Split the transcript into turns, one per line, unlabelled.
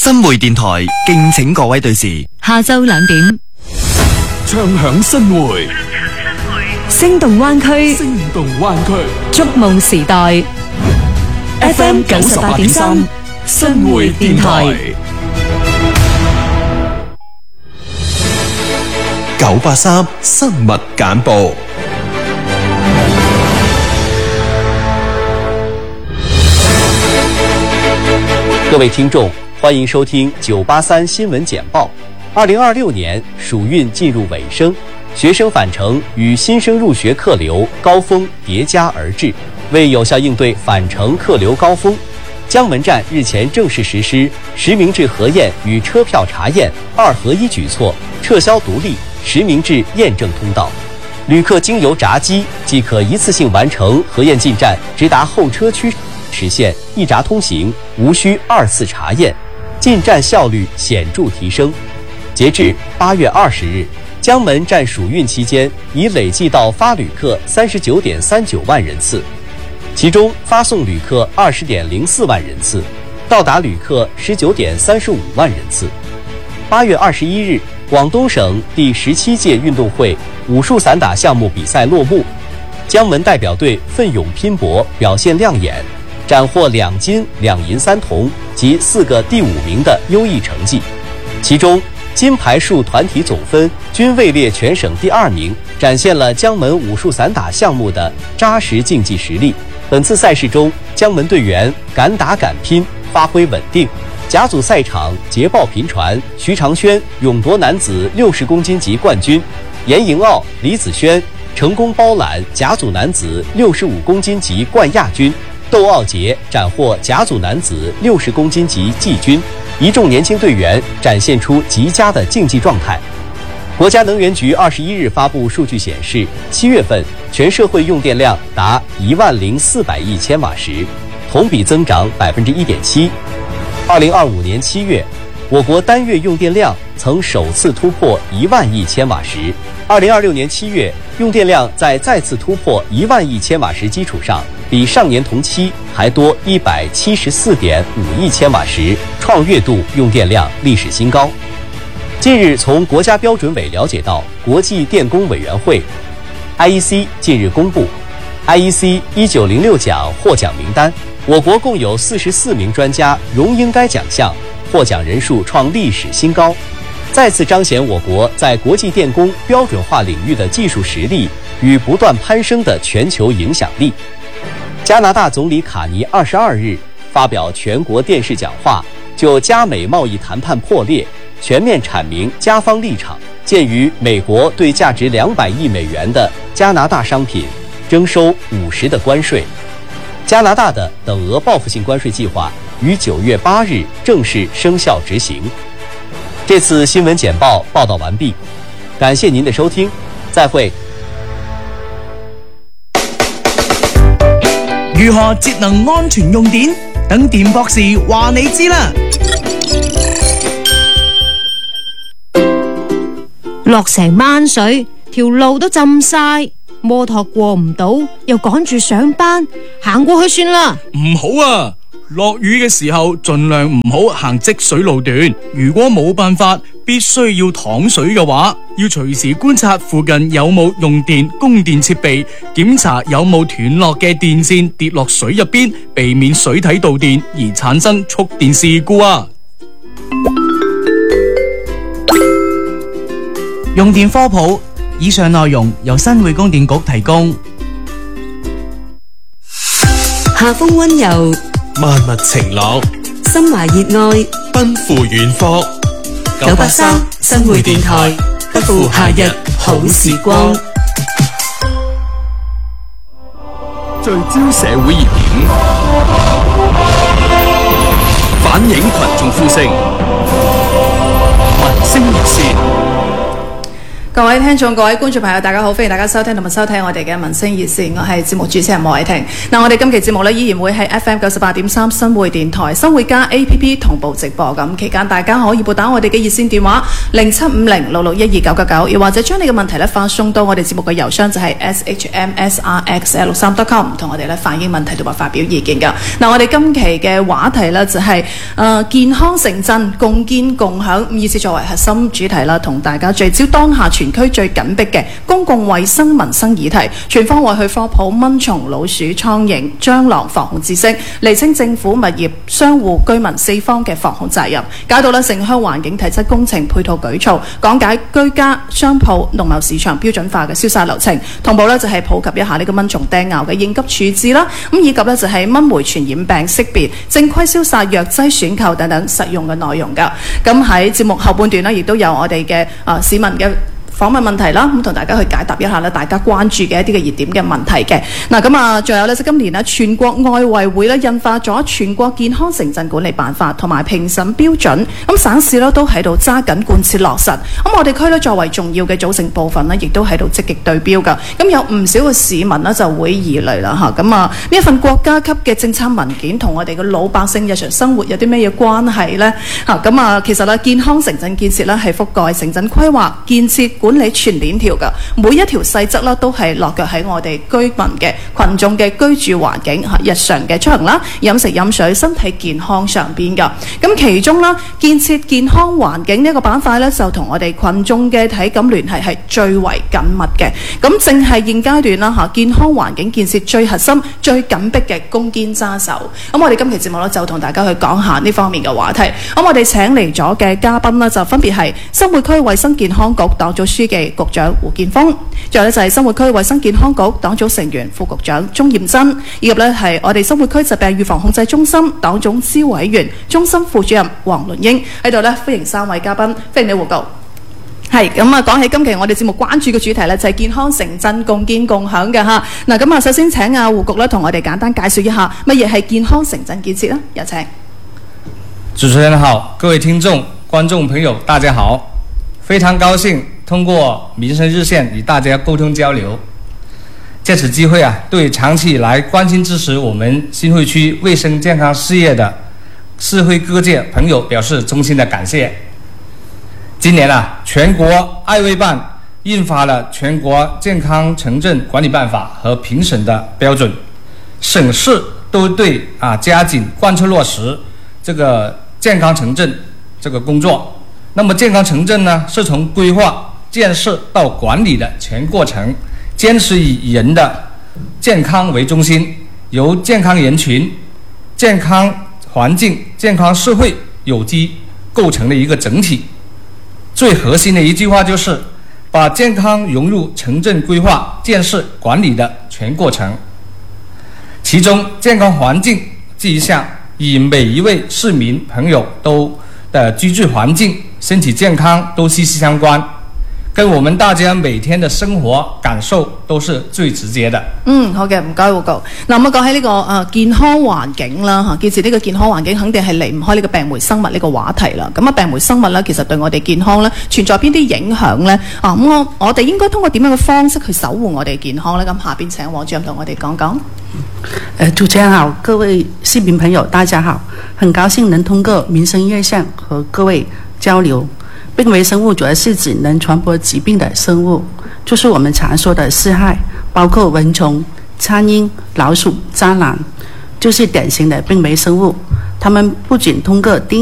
新會電台敬請各位對視。
下晝2點，
唱響新會，
聲動灣區，
聲動灣區，
觸夢時代。FM 98.3新會電台
983新聞簡報。
各位聽眾，歡迎收聽983新聞簡報。2026年暑運進入尾聲，學生返程與新生入學客流高峰疊加而至。為有效應對返程客流高峰，江門站日前正式實施實名制核驗與車票查驗2合1舉措，撤銷獨立實名制驗證通道。旅客經由閘機即可一次性完成核驗進站，直達候車區，實現一閘通行，無需2次查驗，進站效率顯著提升。截至8月20日，江門站暑運期間已累計到發旅客39.39萬人次，其中發送旅客20.04萬人次，到達旅客19.35萬人次。8月21日，廣東省第17屆運動會武術散打項目比賽落幕，江門代表隊奮勇拼搏，表現亮眼，斬獲2金2銀3銅及4個第5名的優異成績。其中金牌數團體總分均位列全省第2名，展現了江門武術散打項目的扎實競技實力。本次賽事中，江門隊員敢打敢拼，發揮穩定。甲組賽場捷報頻傳，徐長軒勇奪男子60公斤級冠軍，嚴迎奧、李子軒成功包攬甲組男子65公斤級冠亞軍，竇奧傑斬獲甲組男子60公斤級季軍。一眾年輕隊員展現出極佳的競技狀態。國家能源局21日發布數據顯示，7月份全社會用電量達10400億千瓦時，同比增長1.7%。2025年7月，我國單月用電量曾首次突破1萬億千瓦時，2026年7月用電量在再次突破1萬億千瓦時基礎上，比上年同期還多174.5億千瓦時，創月度用電量歷史新高。近日從國家標準委了解到，國際電工委員會 IEC 近日公布 IEC 1906獎獲獎名單，我國共有44名專家榮膺該獎項，獲獎人數創歷史新高，再次彰顯我國在國際電工標準化領域的技術實力與不斷攀升的全球影響力。加拿大總理卡尼22日發表全國電視講話，就加美貿易談判破裂，全面闡明加方立場。鑑於美國對價值200億美元的加拿大商品徵收50%的關稅，加拿大的等額報復性關稅計劃於9月8日正式生效執行。這次新聞簡報報道完畢，感謝您的收聽，再會。
如何節能安全用電？等電博士話你知啦。
落成晚水，條路都浸晒，摩托過唔到，又趕住上班，行過去算啦。
唔好啊！落雨嘅時候盡量唔好行積水路段，如果冇辦法必須要淌水嘅話，要隨時觀察附近有冇用電供電設備，檢查有冇斷落嘅電線跌落水入邊，避免水體導電而產生觸電事故啊！
用電科普，以上內容由新會供電局提供。
夏風溫柔，
萬物晴朗，
心懷熱愛，
奔赴遠方。
983新會電台，不負夏日好時光。
聚焦社會熱點，反映群眾呼聲，民聲熱線。
各位聽眾、各位觀眾朋友，大家好，歡迎大家收聽同埋收睇我哋嘅民聲熱線，我係節目主持人莫偉婷。嗱，我哋今期節目呢，依然會喺 FM 98.3新匯電台、新匯加 APP 同步直播。咁期間大家可以撥打我哋嘅熱線電話075066129999，又或者將你嘅問題呢發送到我哋節目嘅郵箱，就係 shmsrx@163.com， 同我哋呢反映問題同埋發表意見㗎。嗱，我哋今期嘅話題呢，就係健康城鎮共建共享，以此作為核心主題啦，同大家聚焦當下全區最緊迫嘅公共衛生民生議題，全方位去科普蚊蟲、老鼠、蒼蠅、蟑螂防控知識，釐清政府、物業、商戶、居民四方嘅防控責任，解讀城鄉環境體質工程配套舉措，講解居家、商鋪、農貿市場標準化嘅消殺流程，同步呢就係普及一下呢個蚊蟲叮咬嘅應急處置啦，咁以及呢就係蚊媒傳染病識別、正規消殺藥劑選購等等實用嘅內容㗎。咁喺節目後半段呢，亦都有我哋嘅市民嘅訪問問題啦，咁同大家去解答一下咧，大家關注嘅一啲嘅熱點嘅問題嘅。嗱，咁啊，仲有咧，今年咧，全國愛衛會咧印發咗全國健康城鎮管理辦法同埋評審標準，咁省市咧都喺度揸緊貫徹落實。咁我哋區咧作為重要嘅組成部分咧，亦都喺度積極對標㗎。咁有唔少嘅市民呢就會疑慮啦嚇。咁啊，呢一份國家級嘅政策文件同我哋嘅老百姓日常生活有啲咩嘢關係呢？嚇，咁啊，其實咧健康城鎮建設咧係覆蓋城鎮規劃建設管理全鏈條㗎，每一條細則啦都係落腳喺我哋居民嘅群眾嘅居住環境、日常嘅出行啦、飲食飲水、身體健康上邊㗎。咁其中啦，建設健康環境呢一個板塊咧，就同我哋群眾嘅體感聯繫係最為緊密嘅。咁正係現階段啦嚇，健康環境建設最核心、最緊迫嘅攻堅揸手。咁我哋今期節目咧就同大家去講下呢方面嘅話題。咁我哋請嚟咗嘅嘉賓呢，就分別係新會區衛生健康局黨組書記局長胡健鋒，仲有咧就係新會區衛生健康局黨組成員副局長鍾艷珍，以及咧係我哋新會區疾病預防控制中心黨總支委員、中心副主任黃倫英喺度咧，歡迎三位嘉賓，歡迎你胡局。係咁啊！講起今期我哋節目關注嘅主題咧，就係健康城鎮共建共享嘅嚇。嗱，咁啊，首先請胡局咧同我哋簡單介紹一下乜嘢係健康城鎮建設啦。有請。
主持人好，各位聽眾、觀眾朋友，大家好，非常高興通過民生熱線與大家溝通交流。借此機會啊，對長期以來關心支持我們新會區衛生健康事業的社會各界朋友表示衷心的感謝。今年啊，全國愛衛辦印發了全國健康城鎮管理辦法和評審的標準，省市都對加緊貫徹落實這個健康城鎮這個工作。那麼健康城鎮呢，是從規劃、建設到管理的全過程，堅持以人的健康為中心，由健康人群、健康環境、健康社會有機構成的一個整體。最核心的一句話就是把健康融入城鎮規劃、建設、管理的全過程。其中健康環境這一項與每一位市民朋友都的居住環境、身體健康都息息相關，跟我們大家每天的生活感受都是最直接的。
好嘅，唔該胡局。嗱，咁講起呢個健康環境啦嚇，建設呢個健康環境肯定係離唔開呢個病媒生物呢個話題啦。咁病媒生物咧，其實對我哋健康咧存在邊啲影響咧？咁我哋應該通過點樣嘅方式去守護我哋健康咧？咁下邊請黃主任同我哋講講。
主持人好，各位市民朋友大家好，很高興能通過民生熱線和各位交流。病媒生物主要是指能傳播疾病的生物，就是我們常說的四害，包括蚊蟲、蒼蠅、老鼠、蟑螂，就是典型的病媒生物。它們不僅通過叮